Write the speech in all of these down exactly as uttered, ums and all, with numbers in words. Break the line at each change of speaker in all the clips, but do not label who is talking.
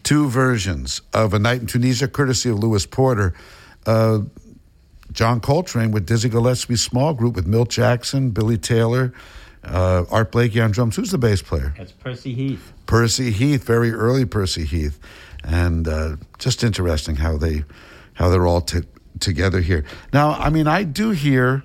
two versions of A Night in Tunisia, courtesy of Lewis Porter. Uh, John Coltrane with Dizzy Gillespie's small group with Milt Jackson, Billy Taylor, uh, Art Blakey on drums. Who's the bass player?
That's Percy Heath.
Percy Heath, very early Percy Heath. And uh, just interesting how, they, how they're all t- together here. Now, I mean, I do hear...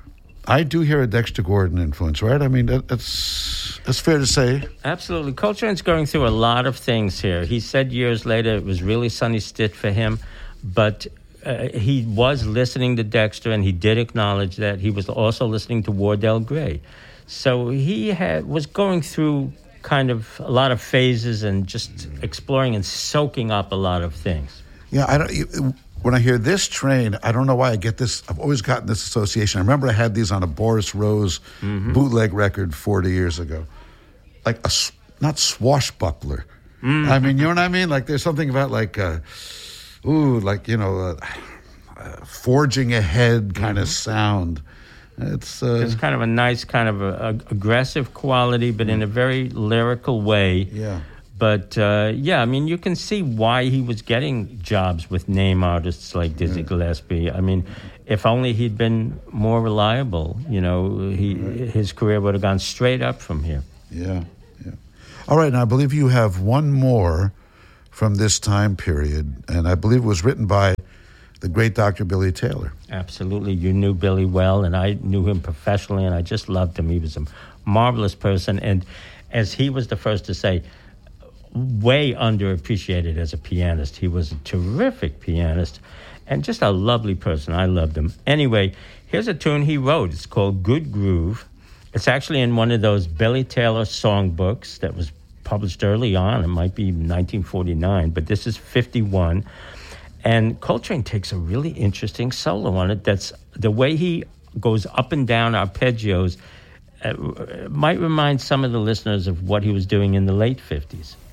I do hear a Dexter Gordon influence, right? I mean, that, that's that's fair to say.
Absolutely. Coltrane's going through a lot of things here. He said years later it was really Sonny Stitt for him, but uh, he was listening to Dexter, and he did acknowledge that. He was also listening to Wardell Gray. So he had was going through kind of a lot of phases and just exploring and soaking up a lot of things.
Yeah, I don't... You, When I hear this train, I don't know why I get this. I've always gotten this association. I remember I had these on a Boris Rose mm-hmm. bootleg record forty years ago. Like a, not swashbuckler. Mm. I mean, you know what I mean? Like there's something about like, uh, ooh, like, you know, uh, uh, forging ahead kind mm-hmm. of sound. It's uh,
it's kind of a nice kind of a, a aggressive quality, but in a very lyrical way.
Yeah.
But, uh, yeah, I mean, you can see why he was getting jobs with name artists like Dizzy right. Gillespie. I mean, if only he'd been more reliable, you know, he right. his career would have gone straight up from here.
Yeah, yeah. All right, now I believe you have one more from this time period, and I believe it was written by the great Doctor Billy Taylor.
Absolutely. You knew Billy well, and I knew him professionally, and I just loved him. He was a marvelous person, and as he was the first to say, way underappreciated as a pianist. He was a terrific pianist and just a lovely person. I loved him. Anyway, here's a tune he wrote. It's called Good Groove. It's actually in one of those Billy Taylor songbooks that was published early on. It might be nineteen forty-nine, but this is fifty-one. And Coltrane takes a really interesting solo on it. That's the way he goes up and down arpeggios. Uh, might remind some of the listeners of what he was doing in the late fifties.